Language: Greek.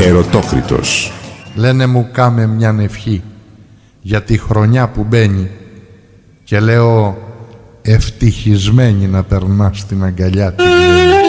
Ερωτόκριτος. Λένε μου κάμε μιαν ευχή για τη χρονιά που μπαίνει και λέω ευτυχισμένη να περνά στην αγκαλιά τη.